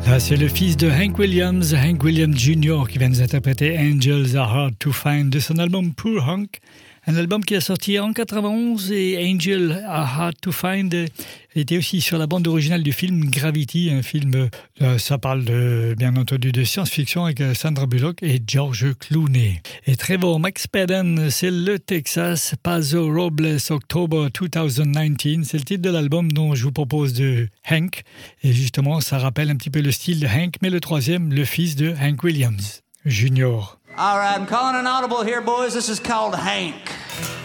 Là, c'est le fils de Hank Williams Jr. qui va nous interpréter Angels Are Hard to Find de son album Poor Hank. Un album qui a sorti en 91 et Angels Are Hard to Find était aussi sur la bande originale du film Gravity, un film, ça parle bien entendu de science-fiction avec Sandra Bullock et George Clooney. Et Trevor McSpadden, c'est le Texas, Paso Robles, October 2019, c'est le titre de l'album dont je vous propose de Hank. Et justement, ça rappelle un petit peu le style de Hank, mais le troisième, le fils de Hank Williams Jr. All right, I'm calling an audible here, boys. This is called Hank.